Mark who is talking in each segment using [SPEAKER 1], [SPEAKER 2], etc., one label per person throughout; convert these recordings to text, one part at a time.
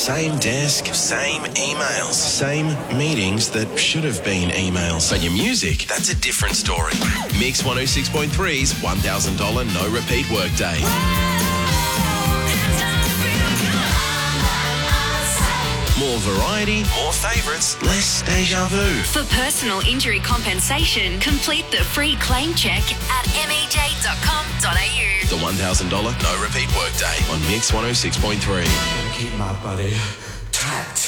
[SPEAKER 1] Same desk, same emails, same meetings that should have been emails. But your music, that's a different story. Mix 106.3's $1,000 no repeat workday. More variety, more favourites, less deja vu.
[SPEAKER 2] For personal injury compensation, complete the free claim check at mej.com.au.
[SPEAKER 1] The $1,000 no repeat workday on Mix 106.3.
[SPEAKER 3] Keep my body tight.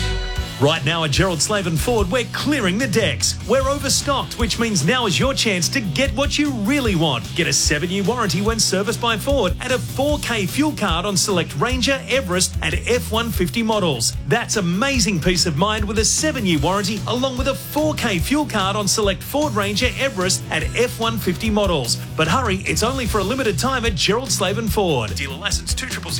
[SPEAKER 4] Right now at Gerald Slaven Ford, we're clearing the decks. We're overstocked, which means now is your chance to get what you really want. Get a 7-year warranty when serviced by Ford and a 4K fuel card on select Ranger, Everest and F-150 models. That's amazing peace of mind with a 7-year warranty along with a 4K fuel card on select Ford Ranger, Everest and F-150 models. But hurry, it's only for a limited time at Gerald Slaven Ford. Dealer licence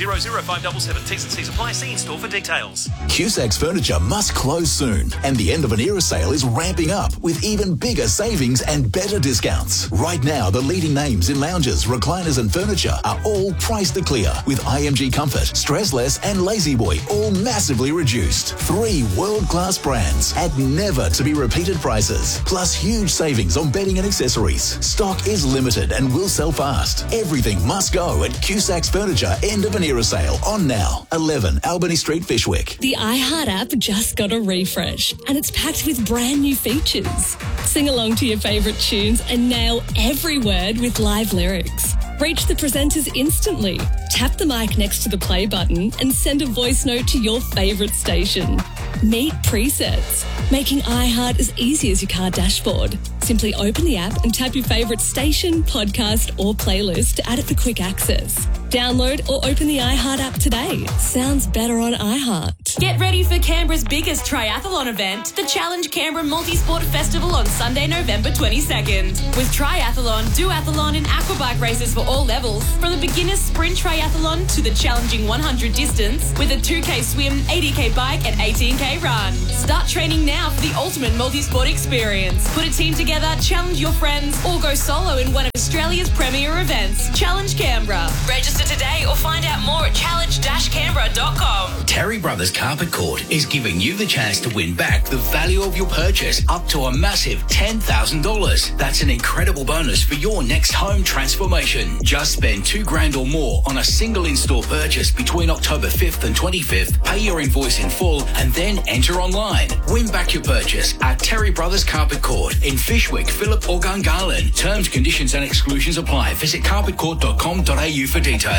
[SPEAKER 4] 2000577. T's and C's apply. See in store for details.
[SPEAKER 5] Cusac's Furniture must close soon, and the end of an era sale is ramping up with even bigger savings and better discounts. Right now, the leading names in lounges, recliners and furniture are all priced to clear, with IMG Comfort, Stressless and Lazy Boy all massively reduced. 3 world-class brands at never-to-be-repeated prices, plus huge savings on bedding and accessories. Stock is limited and will sell fast. Everything must go at Cusac's Furniture end of an era sale on now. 11 Albany Street, Fishwick.
[SPEAKER 6] The iHeart app just got a refresh and it's packed with brand new features. Sing along to your favourite tunes and nail every word with live lyrics. Reach the presenters instantly. Tap the mic next to the play button and send a voice note to your favourite station. Meet presets, making iHeart as easy as your car dashboard. Simply open the app and tap your favourite station, podcast or playlist to add it for quick access. Download or open the iHeart app today. Sounds better on iHeart.
[SPEAKER 7] Get ready for Canberra's biggest triathlon event, the Challenge Canberra Multisport Festival on Sunday, November 22nd. With triathlon, duathlon and aquabike races for all levels, from the beginner's sprint triathlon to the challenging 100 distance, with a 2K swim, 80K bike and 18K run. Start training now for the ultimate multisport experience. Put a team together, challenge your friends, or go solo in one of Australia's premier events, Challenge Canberra. Register today or find out more at challenge-canberra.com.
[SPEAKER 8] Terry Brothers Carpet Court is giving you the chance to win back the value of your purchase up to a massive $10,000. That's an incredible bonus for your next home transformation. Just spend $2,000 or more on a single in-store purchase between October 5th and 25th. Pay your invoice in full and then enter online. Win back your purchase at Terry Brothers Carpet Court in Fishwick, Phillip or Gungahlin. Terms, conditions and exclusions apply. Visit carpetcourt.com.au for details.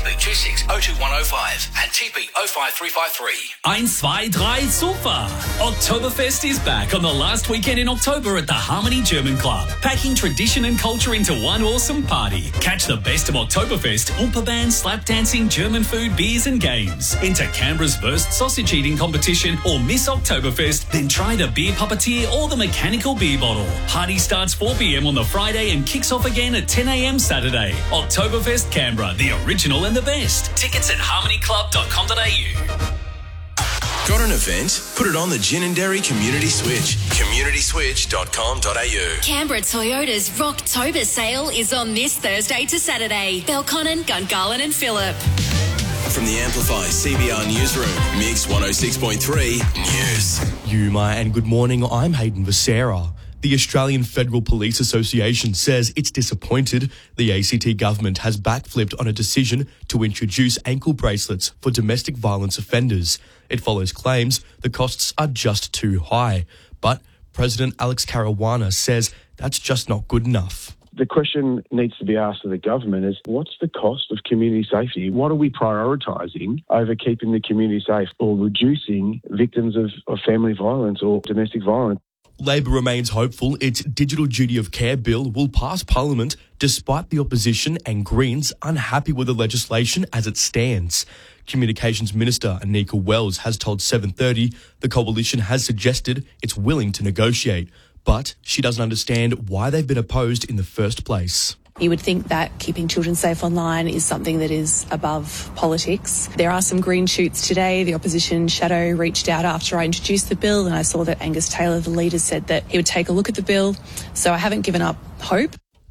[SPEAKER 8] TP26021005 and TP05353.
[SPEAKER 9] 1, 2, 3, Sofa. Oktoberfest is back on the last weekend in October at the Harmony German Club, packing tradition and culture into one awesome party. Catch the best of Oktoberfest, Oompa band, slap dancing, German food, beers and games. Enter Canberra's first sausage eating competition or miss Oktoberfest, then try the beer puppeteer or the mechanical beer bottle. Party starts 4 p.m. on the Friday and kicks off again at 10 a.m. Saturday. Oktoberfest Canberra, the original and the best. Tickets at harmonyclub.com.au.
[SPEAKER 1] Got an event? Put it on the Gin and Dairy Community Switch. communityswitch.com.au.
[SPEAKER 2] Canberra Toyota's Rocktober sale is on this Thursday to Saturday. Belconnen, Gungahlin and Phillip.
[SPEAKER 1] From the Amplify CBR Newsroom, Mix 106.3 News.
[SPEAKER 10] Yuma and good morning, I'm Hayden Becerra. The Australian Federal Police Association says it's disappointed the ACT government has backflipped on a decision to introduce ankle bracelets for domestic violence offenders. It follows claims the costs are just too high. But President Alex Caruana says that's just not good enough.
[SPEAKER 11] The question needs to be asked of the government is, what's the cost of community safety? What are we prioritising over keeping the community safe or reducing victims of family violence or domestic violence?
[SPEAKER 10] Labor remains hopeful its Digital Duty of Care bill will pass Parliament despite the opposition and Greens unhappy with the legislation as it stands. Communications Minister Anika Wells has told 7:30 the coalition has suggested it's willing to negotiate, but she doesn't understand why they've been opposed in the first place.
[SPEAKER 12] You would think that keeping children safe online is something that is above politics. There are some green shoots today. The opposition shadow reached out after I introduced the bill, and I saw that Angus Taylor, the leader, said that he would take a look at the bill. So I haven't given up hope.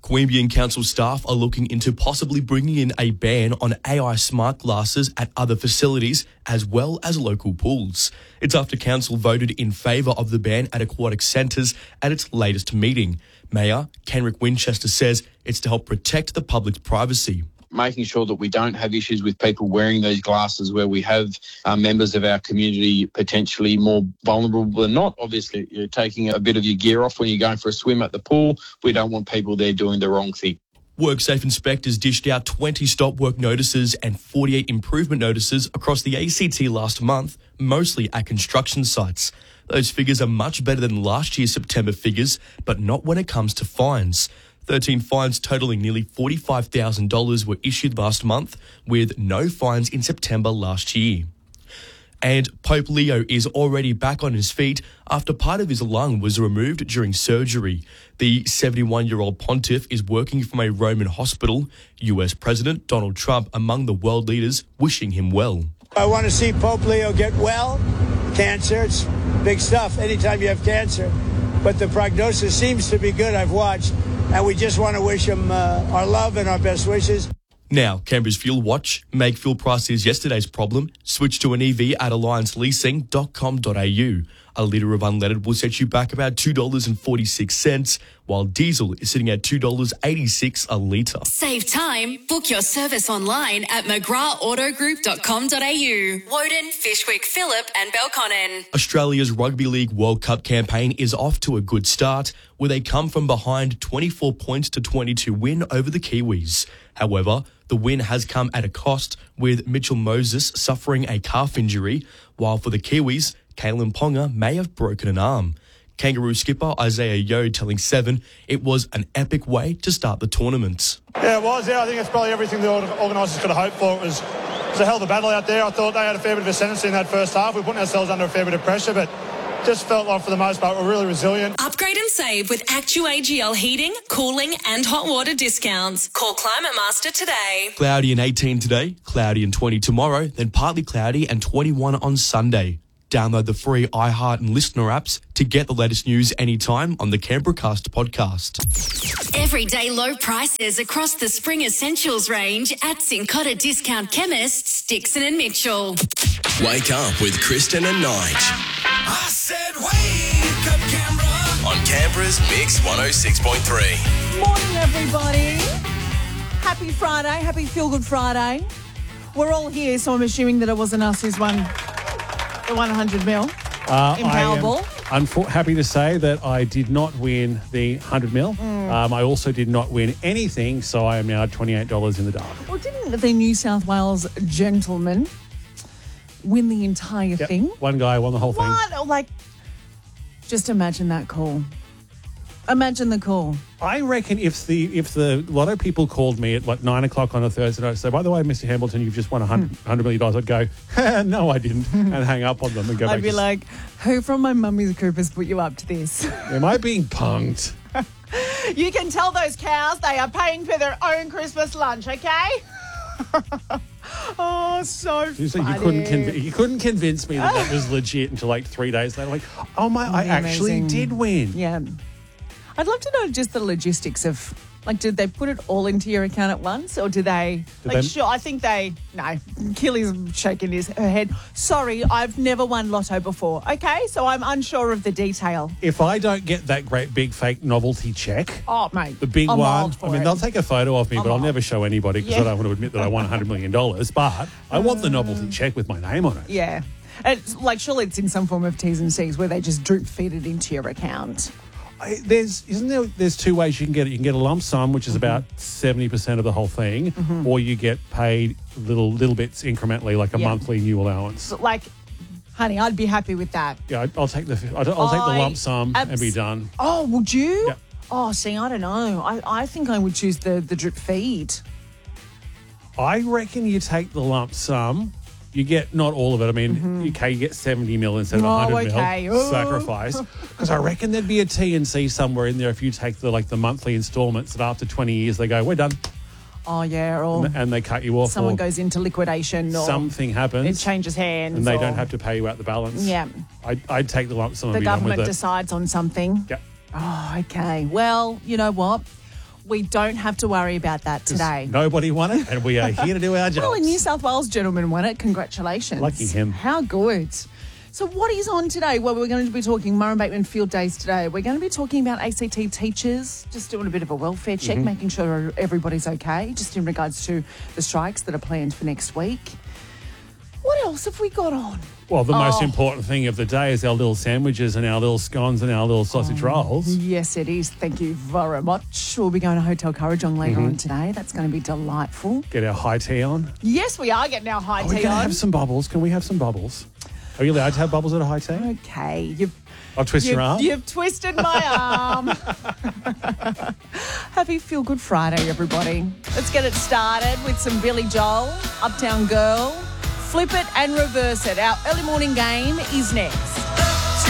[SPEAKER 10] Queanbeyan Council staff are looking into possibly bringing in a ban on AI smart glasses at other facilities as well as local pools. It's after Council voted in favour of the ban at aquatic centres at its latest meeting. Mayor Kenrick Winchester says it's to help protect the public's privacy.
[SPEAKER 13] Making sure that we don't have issues with people wearing these glasses where we have members of our community potentially more vulnerable than not. Obviously, you're taking a bit of your gear off when you're going for a swim at the pool. We don't want people there doing the wrong thing.
[SPEAKER 10] WorkSafe inspectors dished out 20 stop work notices and 48 improvement notices across the ACT last month, mostly at construction sites. Those figures are much better than last year's September figures, but not when it comes to fines. 13 fines totalling nearly $45,000 were issued last month, with no fines in September last year. And Pope Leo is already back on his feet after part of his lung was removed during surgery. The 71-year-old pontiff is working from a Roman hospital. US President Donald Trump among the world leaders wishing him well.
[SPEAKER 14] I want to see Pope Leo get well. Cancer, it's big stuff anytime you have cancer. But the prognosis seems to be good, I've watched. And we just want to wish him our love and our best wishes.
[SPEAKER 10] Now, Canberra's Fuel Watch. Make fuel prices yesterday's problem. Switch to an EV at allianceleasing.com.au. A litre of unleaded will set you back about $2.46, while diesel is sitting at $2.86 a litre.
[SPEAKER 2] Save time. Book your service online at mcgrathautogroup.com.au. Woden, Fishwick, Phillip and Belconnen.
[SPEAKER 10] Australia's Rugby League World Cup campaign is off to a good start, with a come-from-behind 24 points to 22 win over the Kiwis. However, the win has come at a cost, with Mitchell Moses suffering a calf injury, while for the Kiwis, Kalen Ponga may have broken an arm. Kangaroo skipper Isaiah Yeo telling Seven it was an epic way to start the tournament.
[SPEAKER 15] Yeah, it was. Yeah, I think it's probably everything the organisers could have hoped for. It was a hell of a battle out there. I thought they had a fair bit of ascendancy in that first half. We were putting ourselves under a fair bit of pressure, but just felt like for the most part we're really resilient.
[SPEAKER 7] Upgrade and save with ActuAGL heating, cooling and hot water discounts. Call Climate Master today.
[SPEAKER 10] Cloudy and 18 today, cloudy and 20 tomorrow, then partly cloudy and 21 on Sunday. Download the free iHeart and Listener apps to get the latest news anytime on the Canberracast podcast.
[SPEAKER 2] Everyday low prices across the spring essentials range at Cincotta Discount Chemists, Dixon and Mitchell.
[SPEAKER 1] Wake up with Kristen and Nige.
[SPEAKER 3] I said wake up, Canberra.
[SPEAKER 1] On Canberra's Mix 106.3.
[SPEAKER 16] Morning, everybody. Happy Friday. Happy Feel Good Friday. We're all here, so I'm assuming that it wasn't us who's won the 100 mil in Powerball.
[SPEAKER 17] I'm happy to say that I did not win the 100 mil. I also did not win anything, so I am now at $28 in the dark.
[SPEAKER 16] Well, didn't the New South Wales gentleman win the entire thing?
[SPEAKER 17] One guy won the whole thing.
[SPEAKER 16] What? Like, just imagine that call. Imagine the call.
[SPEAKER 17] I reckon if the lotto people called me at 9 o'clock on a Thursday night and said, by the way, Mr. Hamilton, you've just won $100 million, I'd go, no, I didn't, and hang up on them and go back.
[SPEAKER 16] I'd be like, who from my mummy's group has put you up to this?
[SPEAKER 17] Am I being punked?
[SPEAKER 16] You can tell those cows they are paying for their own Christmas lunch, okay? Oh, so funny.
[SPEAKER 17] You couldn't convince me that was legit until like 3 days later. Like, oh my, I actually did win.
[SPEAKER 16] Yeah. I'd love to know just the logistics of, like, did they put it all into your account at once, or do they? Sure, I think they. No, Killy's shaking her head. Sorry, I've never won lotto before. Okay, so I'm unsure of the detail.
[SPEAKER 17] If I don't get that great big fake novelty check,
[SPEAKER 16] oh mate,
[SPEAKER 17] the big
[SPEAKER 16] I'm
[SPEAKER 17] one.
[SPEAKER 16] I
[SPEAKER 17] mean, they'll take a photo of me, but I'll never show anybody because I don't want to admit that I won $100 million. But I want the novelty check with my name on it.
[SPEAKER 16] Yeah, it's like surely it's in some form of T's and C's where they just drip feed it into your account.
[SPEAKER 17] There's two ways you can get it. You can get a lump sum, which is about 70% of the whole thing, or you get paid little bits incrementally, like a monthly new allowance.
[SPEAKER 16] So, like, honey, I'd be happy with that.
[SPEAKER 17] Yeah, I'll take the lump sum and be done.
[SPEAKER 16] Oh, would you?
[SPEAKER 17] Yeah.
[SPEAKER 16] Oh, see, I don't know. I think I would choose the drip feed.
[SPEAKER 17] I reckon you take the lump sum. You get not all of it. I mean, you get 70 mil instead of 100 mil sacrifice. Because I reckon there'd be a T&C somewhere in there if you take the monthly installments that after 20 years they go, we're done.
[SPEAKER 16] Oh, yeah. Or
[SPEAKER 17] and they cut you off.
[SPEAKER 16] Someone goes into liquidation. Or
[SPEAKER 17] something happens.
[SPEAKER 16] It changes hands.
[SPEAKER 17] And they don't have to pay you out the balance.
[SPEAKER 16] Yeah.
[SPEAKER 17] I'd take the lump sum and
[SPEAKER 16] the
[SPEAKER 17] be done with it.
[SPEAKER 16] government decides on something.
[SPEAKER 17] Yeah.
[SPEAKER 16] Oh, okay. Well, you know what? we don't have to worry about that today.
[SPEAKER 17] Nobody won it, and we are here to do our job.
[SPEAKER 16] Well, a New South Wales gentleman won it. Congratulations.
[SPEAKER 17] Lucky him.
[SPEAKER 16] How good. So what is on today? Well, we're going to be talking Murray Bateman Field Days today. We're going to be talking about ACT teachers, just doing a bit of a welfare check, making sure everybody's okay, just in regards to the strikes that are planned for next week. What else have we got on?
[SPEAKER 17] Well, the most important thing of the day is our little sandwiches and our little scones and our little sausage rolls.
[SPEAKER 16] Yes, it is. Thank you very much. We'll be going to Hotel Kurrajong later on today. That's going to be delightful.
[SPEAKER 17] Get our high tea on.
[SPEAKER 16] Yes, we are getting our high tea
[SPEAKER 17] We're
[SPEAKER 16] on.
[SPEAKER 17] going to have some bubbles. Can we have some bubbles? Are you allowed to have bubbles at a high tea?
[SPEAKER 16] Okay.
[SPEAKER 17] I'll twist your arm.
[SPEAKER 16] You've twisted my arm. Happy Feel Good Friday, everybody. Let's get it started with some Billy Joel, Uptown Girl. Flip it and reverse it. Our early morning game is next.